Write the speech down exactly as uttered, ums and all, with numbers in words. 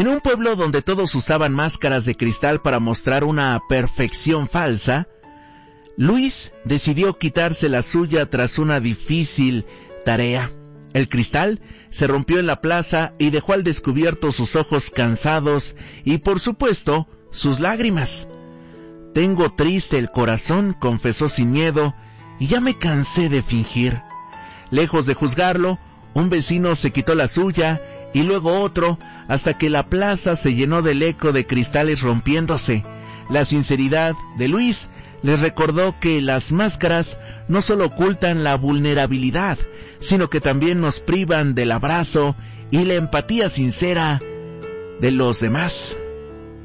En un pueblo donde todos usaban máscaras de cristal para mostrar una perfección falsa, Luis decidió quitarse la suya tras una difícil tarea. El cristal se rompió en la plaza y dejó al descubierto sus ojos cansados y, por supuesto, sus lágrimas. «Tengo triste el corazón», confesó sin miedo, «y ya me cansé de fingir». Lejos de juzgarlo, un vecino se quitó la suya y luego otro, hasta que la plaza se llenó del eco de cristales rompiéndose. La sinceridad de Luis les recordó que las máscaras no solo ocultan la vulnerabilidad, sino que también nos privan del abrazo y la empatía sincera de los demás.